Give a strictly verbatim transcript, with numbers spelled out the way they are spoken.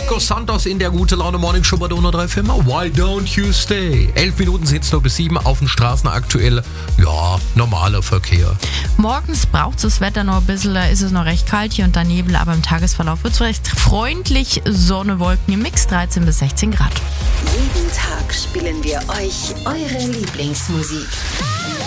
Marco Santos in der Gute Laune Morning Show bei der hundert drei Firma. Why don't you stay? Elf Minuten sind es nur bis sieben auf den Straßen aktuell. Ja, normaler Verkehr. Morgens braucht es das Wetter noch ein bisschen, da ist es noch recht kalt hier und da Nebel, aber im Tagesverlauf wird es recht freundlich. Sonne, Wolken im Mix, dreizehn bis sechzehn Grad. Jeden Tag spielen wir euch eure Lieblingsmusik.